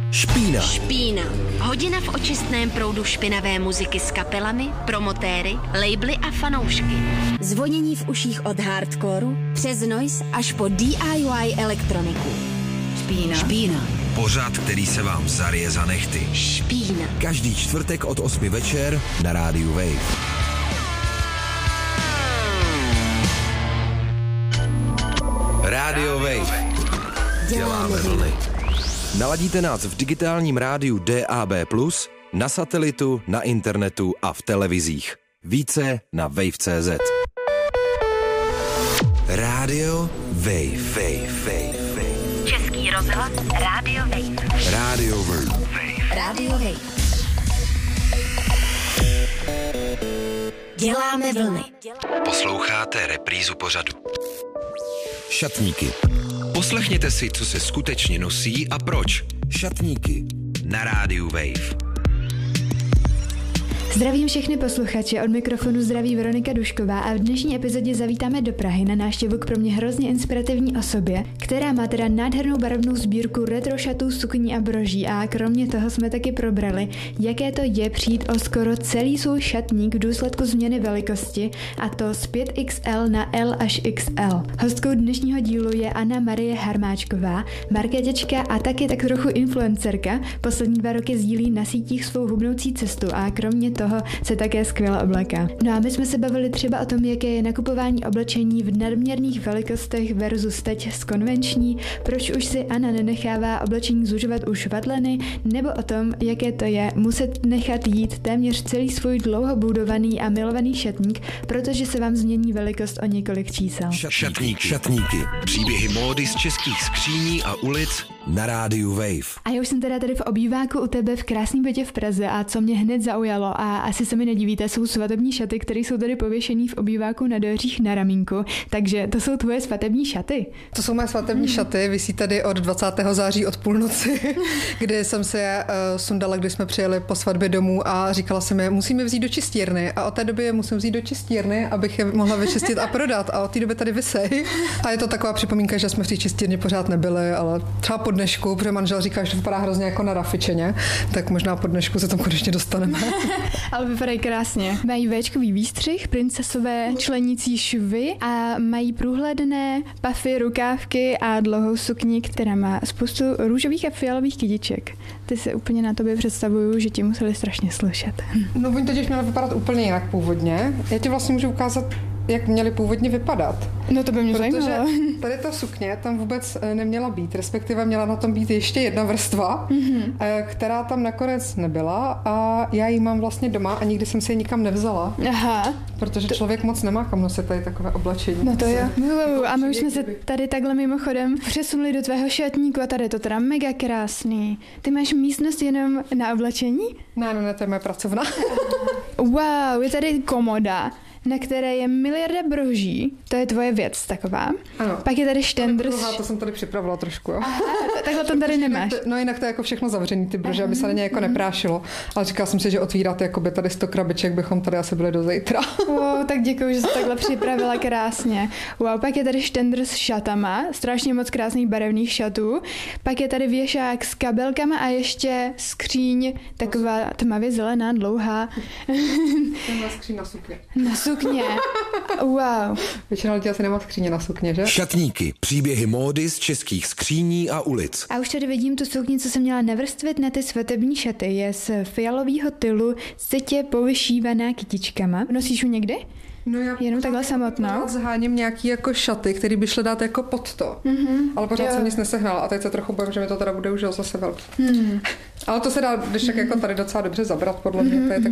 Špína. Hodina v očistném proudu špinavé muziky s kapelami, promotéry, labely a fanoušky. Zvonění v uších od hardcoreu přes noise až po DIY elektroniku. Špína. Pořad, který se vám zarije za nehty. Špína. Každý čtvrtek od 8 večer na rádiu Wave. Radio Wave. Děláme vlny. Naladíte nás v digitálním rádiu DAB+, na satelitu, na internetu a v televizích. Více na wave.cz. Radio Wave. Český rozhlas Radio Wave. Radio Wave. Radio Wave. Děláme vlny. Posloucháte reprízu pořadu. Šatníky. Poslechněte si, co se skutečně nosí a proč. Šatníky na rádiu Wave. Zdravím všechny posluchače, od mikrofonu zdraví Veronika Dušková a v dnešní epizodě zavítáme do Prahy na návštěvu k pro mě hrozně inspirativní osobě, která má teda nádhernou barevnou sbírku retro šatů, sukní a broží a kromě toho jsme taky probrali, jaké to je přijít o skoro celý svůj šatník v důsledku změny velikosti, a to z 5XL na L až XL. Hostkou dnešního dílu je Anna Marie Harmáčková, marketěčka a taky tak trochu influencerka. Poslední 2 roky sdílí na sítích svou hubnoucí cestu a kromě toho se také skvěle obléká. No a my jsme se bavili třeba o tom, jaké je nakupování oblečení v nadměrných velikostech versus teď z konvenční, proč už si Anna nenechává oblečení zužovat u švatleny, nebo o tom, jaké to je muset nechat jít téměř celý svůj dlouho budovaný a milovaný šatník, protože se vám změní velikost o několik čísel. Šatníky. Příběhy módy z českých skříní a ulic na rádiu Wave. A já už jsem teda tady v obýváku u tebe v krásném bytě v Praze a co mě hned zaujalo, a asi se mi nedivíte, jsou svatební šaty, které jsou tady pověšený v obýváku na dveřích na ramínku. Takže to jsou tvoje svatební šaty. To jsou moje svatební šaty, visí tady od 20. září od půlnoci, kdy jsem se je sundala, když jsme přijeli po svatbě domů a říkala jsem je, musíme vzít do čistírny, a od té doby je musím vzít do čistírny, abych je mohla vyčistit a prodat, a od té doby tady visej. A je to taková připomínka, že jsme v té čistírně pořád nebyli, ale třeba po dnešku, protože manžel říká, že to vypadá hrozně jako na rafičeně, tak možná po dnešku se tam konečně dostaneme. Ale vypadají krásně. Mají véčkový výstřih, princesové členící švy a mají průhledné pafy, rukávky a dlouhou sukni, která má spoustu růžových a fialových kytiček. Ty se úplně na tobě představuju, že ti museli strašně slušet. No oni totiž měli vypadat úplně jinak původně. Já ti vlastně můžu ukázat, jak měly původně vypadat. No to by mě zajímalo. Tady ta sukně tam vůbec neměla být, respektive měla na tom být ještě jedna vrstva, která tam nakonec nebyla, a já ji mám vlastně doma a nikdy jsem si ji nikam nevzala. Aha. Protože člověk moc nemá kam nosit tady takové oblečení. No to jo. A my už jsme se tady takhle mimochodem přesunuli do tvého šatníku a tady je to teda mega krásný. Ty máš místnost jenom na oblečení? Ne, to je moje pracovna. Wow, je tady komoda, na které je miliarda broží. To je tvoje věc taková. Ano. Pak je tady štendr. To jsem tady připravila trošku, jo. Aha, takhle to tady nemáš. No jinak to je jako všechno zavřený, ty brože, aby se na ně jako neprášilo. Ale říkala jsem si, že otvírat jakoby tady 100 krabiček bychom tady asi byli do zítra. Wow, tak děkuji, že jsi takhle připravila krásně. Wow, pak je tady štendr s šatama, strašně moc krásných barevných šatů. Pak je tady věšák s kabelkama a ještě skříň, taková tmavě zelená, dlouhá. Tenhle skříň na sukně. Na sukně. Wow. Většina lidí asi nemá skříně na sukně, že? Šatníky. Příběhy módy z českých skříní a ulic. A už tady vidím tu sukni, co jsem měla navrstvit na ty svatební šaty. Je z fialového tylu, sytě povyšívaná kytičkama. Nosíš ji někdy? No já jenom takhle samotnou. Zháním nějaký jako šaty, který by šly dát jako pod to. Ale pořád jsem nic nesehnala a teď se trochu bojím, že mi to teda bude už zase velký. Ale to se dá, když tak jako tady docela dobře zabrat, podle mě. To je